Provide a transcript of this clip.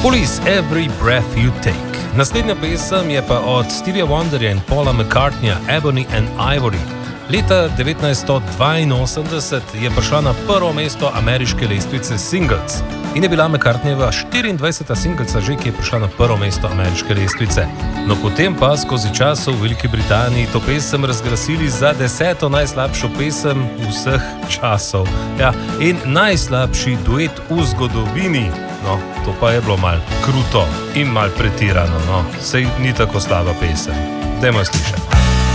Police, Every Breath You Take. Naslednja pesem je pa od Stevia Wonderja in Paula McCartneyja, Ebony and Ivory. Leta 1982 je prišla na prvo mesto ameriške lestvice singles in je bila McCartneyjeva 24. singlca že, ki je prišla na prvo mesto ameriške lestvice. No potem pa skozi čas v Veliki Britaniji to pesem razglasili za 10. najslabšo pesem vseh časov. Ja, in najslabši duet v zgodovini. No, to pa je bilo mal kruto in mal pretirano, no. Sej ni tako slaba pesem. Dajmo slišati.